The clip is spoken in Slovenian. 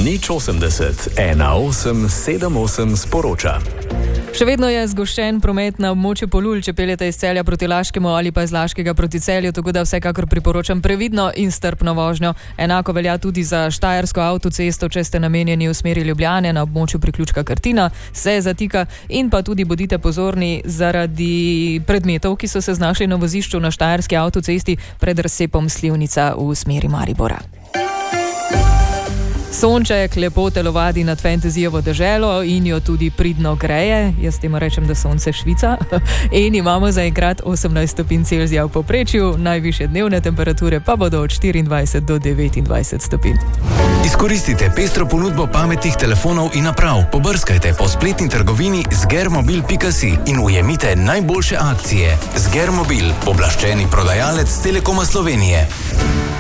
080 1878 sporoča. Še vedno je zgoščen promet na območju Polul, če peljete iz Celja proti Laškemu ali pa iz Laškega proti Celju, tako da vsekakor priporočam previdno in strpno vožnjo. Enako velja tudi za Štajersko avtocesto, če ste namenjeni v smeri Ljubljane na območju priključka Krtina, se zatika in pa tudi bodite pozorni zaradi predmetov, ki so se znašli na vozišču na Štajerski avtocesti pred razcepom Slivnica v smeri Maribora. Sonček lepo telovadi nad fantazijovo deželo in jo tudi pridno greje. Jaz temu rečem, da sonce švica. In imamo zaenkrat 18 stopinj Celzija v povprečju, najvišje dnevne temperature pa bodo od 24 do 29 stopinj. Izkoristite pestro ponudbo pametnih telefonov in naprav. Pobrskajte po spletni trgovini zgermobil.si in ujemite najboljše akcije. Zgermobil, pooblaščeni prodajalec Telekoma Slovenije.